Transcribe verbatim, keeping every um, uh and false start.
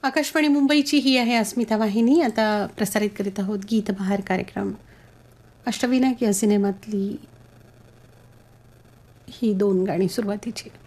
आकाशवाणी मुंबईची ही आहे अस्मिता वाहिनी. आता प्रसारित करीत आहोत गीतबहार कार्यक्रम. अष्टविनायक या सिनेमातली ही दोन गाणी सुरुवातीची.